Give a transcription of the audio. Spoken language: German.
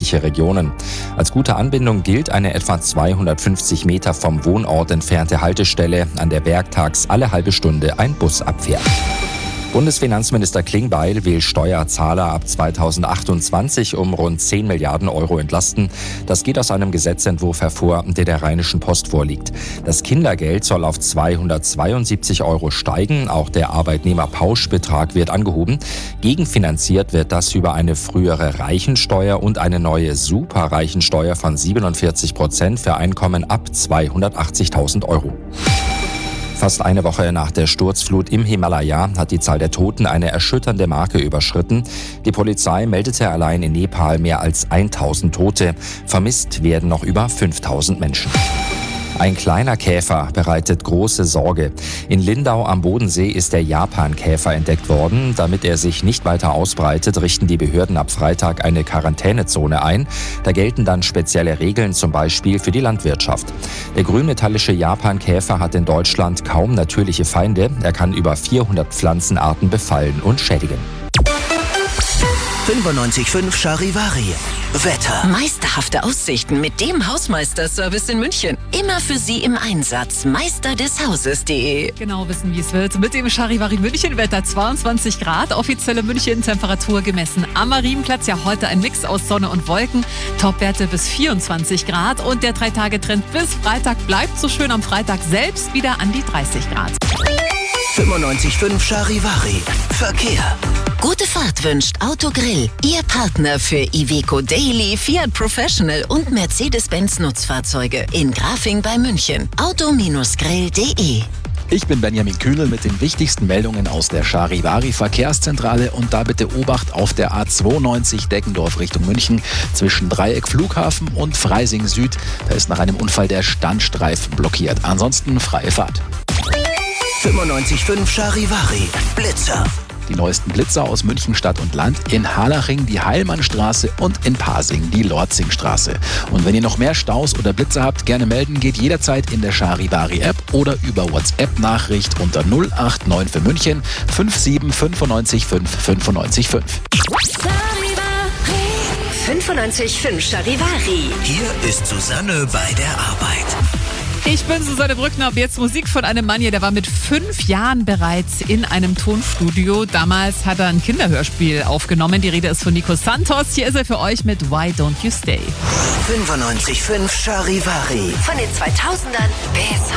manche Regionen. Als gute Anbindung gilt eine etwa 250 Meter vom Wohnort entfernte Haltestelle, an der werktags alle halbe Stunde ein Bus abfährt. Bundesfinanzminister Klingbeil will Steuerzahler ab 2028 um rund 10 Milliarden Euro entlasten. Das geht aus einem Gesetzentwurf hervor, der der Rheinischen Post vorliegt. Das Kindergeld soll auf 272 Euro steigen. Auch der Arbeitnehmerpauschbetrag wird angehoben. Gegenfinanziert wird das über eine frühere Reichensteuer und eine neue Superreichensteuer von 47% für Einkommen ab 280.000 Euro. Fast eine Woche nach der Sturzflut im Himalaya hat die Zahl der Toten eine erschütternde Marke überschritten. Die Polizei meldete allein in Nepal mehr als 1000 Tote. Vermisst werden noch über 5000 Menschen. Ein kleiner Käfer bereitet große Sorge. In Lindau am Bodensee ist der Japankäfer entdeckt worden. Damit er sich nicht weiter ausbreitet, richten die Behörden ab Freitag eine Quarantänezone ein. Da gelten dann spezielle Regeln, zum Beispiel für die Landwirtschaft. Der grünmetallische Japankäfer hat in Deutschland kaum natürliche Feinde. Er kann über 400 Pflanzenarten befallen und schädigen. 95.5 Charivari. Wetter. Meisterhafte Aussichten mit dem Hausmeisterservice in München. Immer für Sie im Einsatz. Meisterdeshauses.de. Genau wissen, wie es wird. Mit dem Charivari München Wetter 22 Grad. Offizielle München Temperatur gemessen am Marienplatz. Ja, heute ein Mix aus Sonne und Wolken. Topwerte bis 24 Grad. Und der 3-Tage-Trend bis Freitag bleibt so schön am Freitag selbst wieder an die 30 Grad. 95.5 Charivari. Verkehr. Gute Fahrt wünscht Autogrill. Ihr Partner für Iveco Daily, Fiat Professional und Mercedes-Benz Nutzfahrzeuge. In Grafing bei München. Auto-grill.de. Ich bin Benjamin Kühnel mit den wichtigsten Meldungen aus der Charivari Verkehrszentrale und da bitte Obacht auf der A92 Deggendorf Richtung München zwischen Dreieck Flughafen und Freising Süd. Da ist nach einem Unfall der Standstreifen blockiert. Ansonsten freie Fahrt. 95.5 Charivari. Blitzer. Die neuesten Blitzer aus München Stadt und Land, in Harlaching die Heilmannstraße und in Pasing die Lorzingstraße. Und wenn ihr noch mehr Staus oder Blitzer habt, gerne melden, geht jederzeit in der Charivari App oder über WhatsApp-Nachricht unter 089 für München 57 95 5 95 5. 95.5 Charivari. Hier ist Susanne bei der Arbeit. Ich bin Susanne Brückner, ab jetzt Musik von einem Mann hier, der war mit 5 Jahren bereits in einem Tonstudio. Damals hat er ein Kinderhörspiel aufgenommen. Die Rede ist von Nico Santos. Hier ist er für euch mit Why Don't You Stay. 95.5 Charivari. Von den 2000ern bis